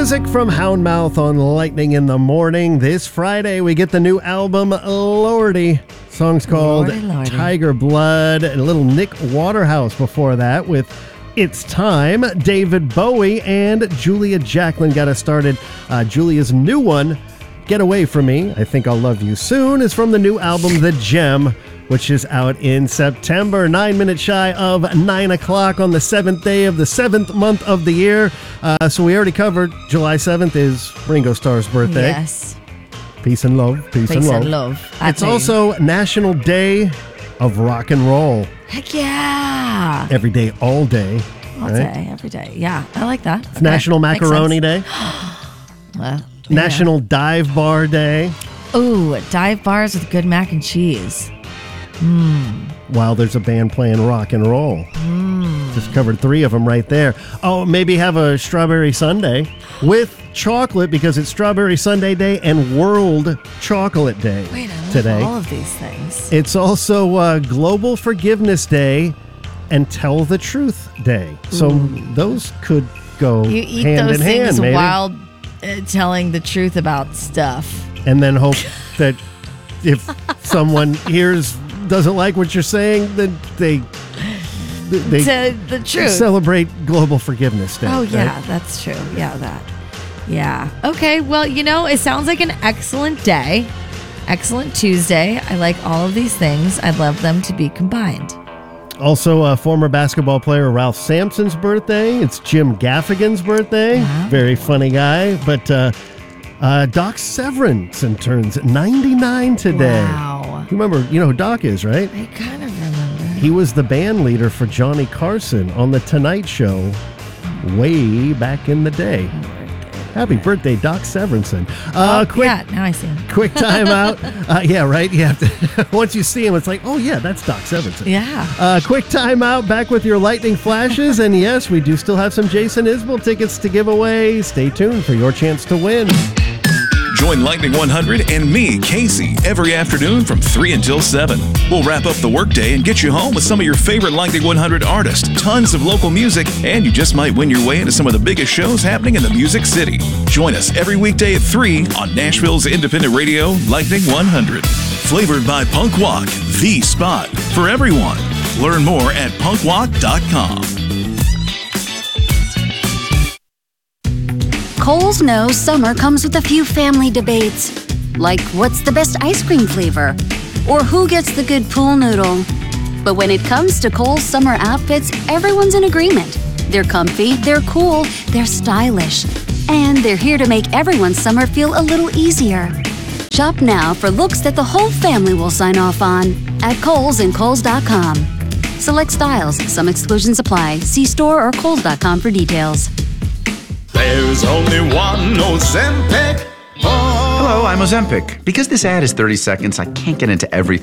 music from Houndmouth on Lightning in the Morning. This Friday, we get the new album, Lordy. Song's called Lordy. Tiger Blood. And a little Nick Waterhouse before that with It's Time. David Bowie and Julia Jacklin got us started. Julia's new one, Get Away From Me, I Think I'll Love You Soon, is from the new album, The Gem, which is out in September. 9 minutes shy of 9 o'clock on the 7th day of the 7th month of the year. So we already covered July 7th is Ringo Starr's birthday. Yes. Peace and love. Peace and love. It's also National Day of Rock and Roll. Heck yeah. Every day, all day. All day, every day. Yeah, I like that. It's National Macaroni Day. Well, National Dive Bar Day. Ooh, dive bars with good mac and cheese. While there's a band playing rock and roll. Just covered 3 of them right there. Oh, maybe have a strawberry sundae with chocolate because it's Strawberry Sundae Day and World Chocolate Day. Wait, I love today. all of these things. It's also Global Forgiveness Day and Tell the Truth Day. So those could go You eat hand those in hand, things maybe. while telling the truth about stuff. And then hope that if someone doesn't like what you're saying, then they The truth. celebrate Global Forgiveness Day. Oh, yeah, right? that's true. Yeah, that. Yeah. Okay, well, it sounds like an excellent day. Excellent Tuesday. I like all of these things. I'd love them to be combined. Also, former basketball player Ralph Sampson's birthday. It's Jim Gaffigan's birthday. Wow. Very funny guy. But Doc Severinsen turns 99 today. Wow. You remember, who Doc is, right? I kind of remember. He was the band leader for Johnny Carson on The Tonight Show way back in the day. Happy birthday, Doc Severinsen. Yeah, now I see him. Quick time out. Yeah, right? You have to, once you see him, it's like, oh, yeah, that's Doc Severinsen. Yeah. Quick time out. Back with your lightning flashes. And yes, we do still have some Jason Isbell tickets to give away. Stay tuned for your chance to win. Join Lightning 100 and me, Casey, every afternoon from 3 until 7. We'll wrap up the workday and get you home with some of your favorite Lightning 100 artists, tons of local music, and you just might win your way into some of the biggest shows happening in the Music City. Join us every weekday at 3 on Nashville's independent radio, Lightning 100. Flavored by Punk Walk, the spot for everyone. Learn more at punkwalk.com. Kohl's knows summer comes with a few family debates, like what's the best ice cream flavor, or who gets the good pool noodle. But when it comes to Kohl's summer outfits, everyone's in agreement. They're comfy, they're cool, they're stylish, and they're here to make everyone's summer feel a little easier. Shop now for looks that the whole family will sign off on at Kohl's and Kohls.com. Select styles, some exclusions apply. See store or Kohls.com for details. There's only one Ozempic. Hello, I'm Ozempic. Because this ad is 30 seconds, I can't get into everything